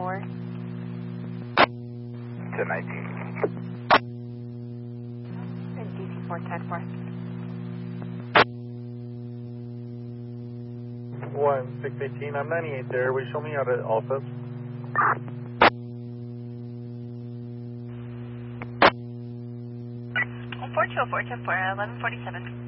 4. 1019. And DC 410-4. 618, I'm 98 there. Will you show me how to office? Oh, 424, 10-4, 1147.